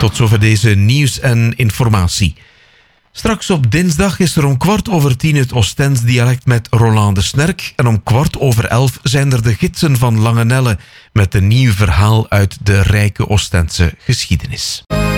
Tot zover deze nieuws en informatie. Straks op dinsdag is er om 10:15 het Oostends dialect met Roland de Snerk. En om 11:15 zijn er de gidsen van Langenelle met een nieuw verhaal uit de rijke Oostendse geschiedenis.